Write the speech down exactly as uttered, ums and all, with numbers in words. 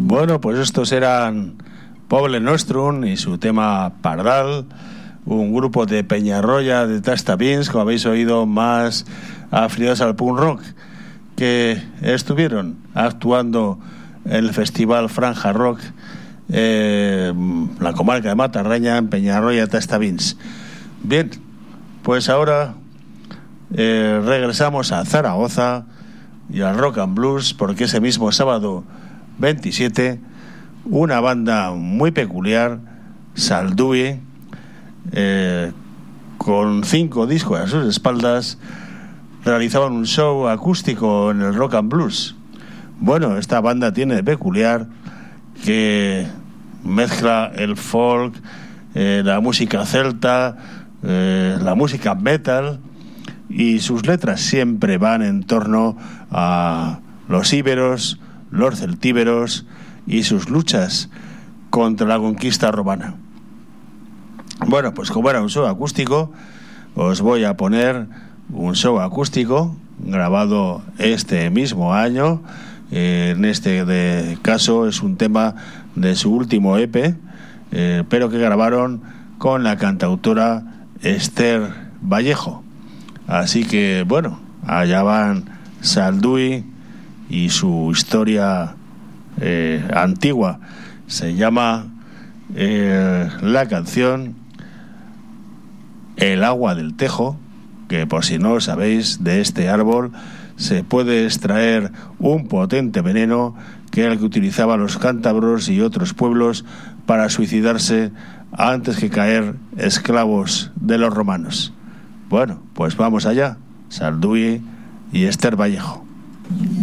Bueno, pues estos eran Poble Nostrum y su tema Pardal, un grupo de Peñarroya de Tastavins, como habéis oído, más afiliados al punk rock, que estuvieron actuando en el festival Franja Rock, eh, la comarca de Matarraña, en Peñarroya, Tastavins. Bien, pues ahora eh, regresamos a Zaragoza y al Rock and Blues, porque ese mismo sábado veintisiete, una banda muy peculiar, Saldui, eh, con cinco discos a sus espaldas, realizaban un show acústico en el Rock and Blues. Bueno, esta banda tiene de peculiar que mezcla el folk, eh, la música celta, eh, la música metal, y sus letras siempre van en torno a los íberos, los celtíberos y sus luchas contra la conquista romana. Bueno, pues como era un show acústico, os voy a poner un show acústico grabado este mismo año. Eh, en este de caso es un tema de su último E P, eh, pero que grabaron con la cantautora Esther Vallejo. Así que bueno, allá van Saldui y su historia eh, antigua. Se llama eh, la canción El agua del tejo, que por si no lo sabéis, de este árbol se puede extraer un potente veneno que era el que utilizaban los cántabros y otros pueblos para suicidarse antes que caer esclavos de los romanos. Bueno, pues vamos allá, Saldui y Esther Vallejo.